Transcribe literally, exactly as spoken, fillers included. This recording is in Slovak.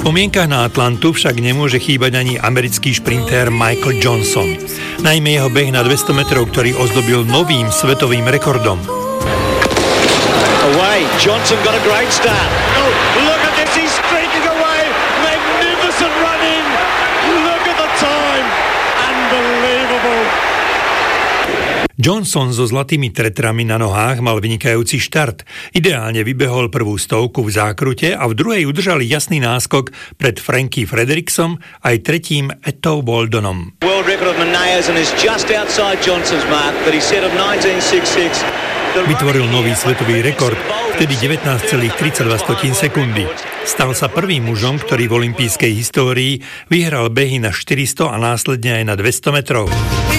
V spomienkach na Atlantu však nemôže chýbať ani americký šprintér Michael Johnson. Najmä jeho beh na dvesto metrov, ktorý ozdobil novým svetovým rekordom. Away, Johnson got a great start. Oh, look at this, he's streaking away. Magnificent running. Look at the time. Unbelievable. Johnson so zlatými tretrami na nohách mal vynikajúci štart. Ideálne vybehol prvú stovku v zákrute a v druhej udržali jasný náskok pred Frankie Frederiksom aj tretím Ettou Boldonom. World record of Menaeus is just outside Johnson's mark that he set of nineteen sixty-six. Vytvoril nový svetový rekord, vtedy devätnásť celá tridsaťdva sekundy. Stal sa prvým mužom, ktorý v olympijskej histórii vyhral behy na štyristo a následne aj na dvesto metrov.